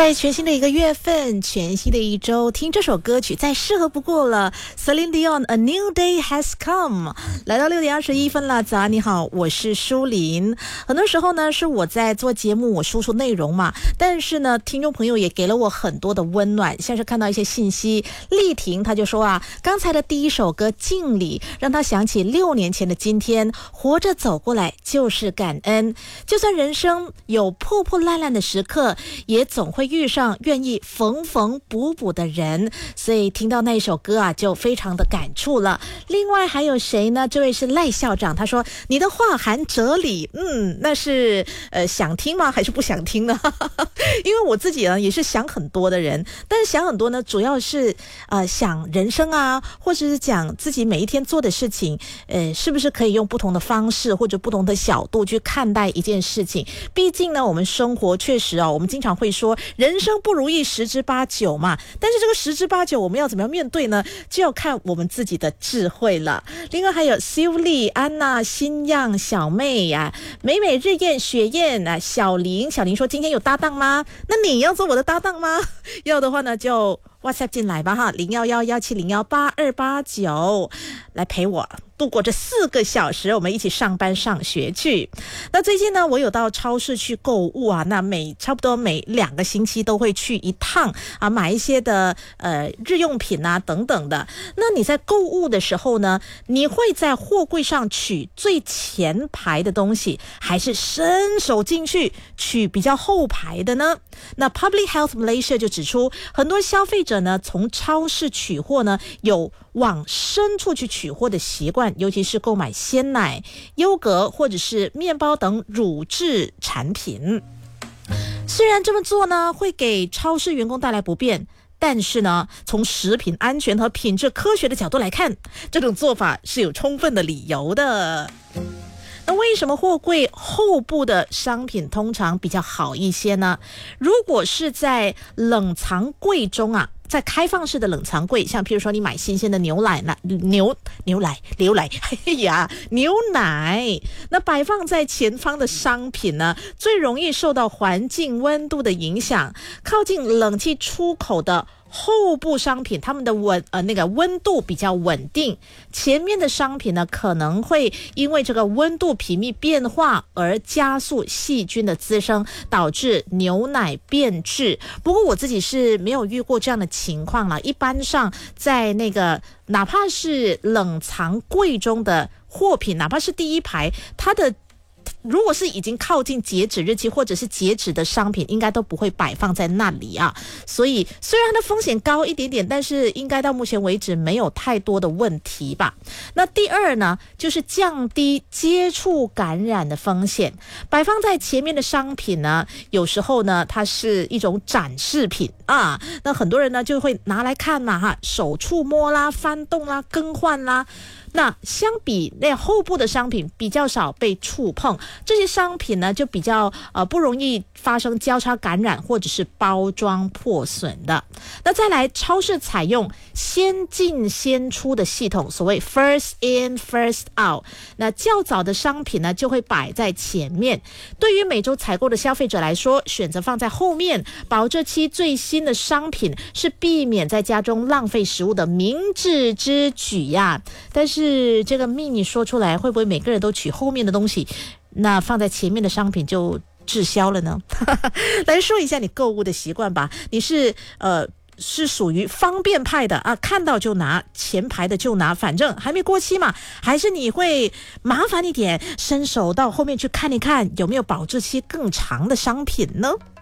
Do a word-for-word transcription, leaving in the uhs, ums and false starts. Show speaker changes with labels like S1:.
S1: 在全新的一个月份，全新的一周，听这首歌曲再适合不过了。 Celine Dion A New Day Has Come。 来到六点二十一分了，早安你好，我是舒琳。很多时候呢是我在做节目，我输出内容嘛，但是呢听众朋友也给了我很多的温暖，像是看到一些信息，丽婷她就说啊，刚才的第一首歌敬礼让她想起六年前的今天，活着走过来就是感恩，就算人生有破破烂烂的时刻，也总会遇上愿意缝缝补补的人，所以听到那一首歌啊就非常的感触了。另外还有谁呢？这位是赖校长，他说你的话含哲理，嗯，那是呃想听吗？还是不想听呢？因为我自己呢也是想很多的人，但是想很多呢主要是呃想人生啊，或者是讲自己每一天做的事情，呃是不是可以用不同的方式或者不同的角度去看待一件事情。毕竟呢我们生活确实哦，我们经常会说人生不如意十之八九嘛，但是这个十之八九我们要怎么样面对呢？就要看我们自己的智慧了。另外还有修丽、安娜、新样、小妹呀、啊、美美、日燕、雪燕啊、小林。小林说今天有搭档吗？那你要做我的搭档吗？要的话呢就 WhatsApp 进来吧哈，零一一一七零一八二八九来陪我度过这四个小时，我们一起上班上学去。那最近呢我有到超市去购物啊，那每差不多每两个星期都会去一趟啊，买一些的呃日用品啊等等的。那你在购物的时候呢，你会在货柜上取最前排的东西，还是伸手进去取比较后排的呢？那 Public Health Malaysia 就指出，很多消费者呢从超市取货呢有往深处去取货的习惯，尤其是购买鲜奶、优格或者是面包等乳制产品。虽然这么做呢会给超市员工带来不便，但是呢从食品安全和品质科学的角度来看，这种做法是有充分的理由的。那为什么货柜后部的商品通常比较好一些呢？如果是在冷藏柜中啊，在开放式的冷藏柜，像譬如说你买新鲜的牛奶、牛牛奶、牛奶，哎呀，牛奶，那摆放在前方的商品呢，最容易受到环境温度的影响。靠近冷气出口的后部商品，它们的温呃那个温度比较稳定，前面的商品呢可能会因为这个温度频密变化而加速细菌的滋生，导致牛奶变质。不过我自己是没有遇过这样的情况了，一般上在那个哪怕是冷藏柜中的货品，哪怕是第一排，它的如果是已经靠近截止日期或者是截止的商品，应该都不会摆放在那里啊。所以虽然它的风险高一点点，但是应该到目前为止没有太多的问题吧。那第二呢，就是降低接触感染的风险。摆放在前面的商品呢，有时候呢它是一种展示品啊，那很多人呢就会拿来看嘛哈，手触摸啦、翻动啦、更换啦。那相比那后部的商品比较少被触碰，这些商品呢就比较呃不容易发生交叉感染或者是包装破损的。那再来，超市采用先进先出的系统，所谓 first in first out， 那较早的商品呢就会摆在前面。对于每周采购的消费者来说，选择放在后面保质期最新的商品是避免在家中浪费食物的明智之举呀。但是是这个秘密说出来，会不会每个人都取后面的东西，那放在前面的商品就滞销了呢？来说一下你购物的习惯吧。你是呃是属于方便派的啊，看到就拿，前排的就拿，反正还没过期嘛？还是你会麻烦一点，伸手到后面去看一看有没有保质期更长的商品呢？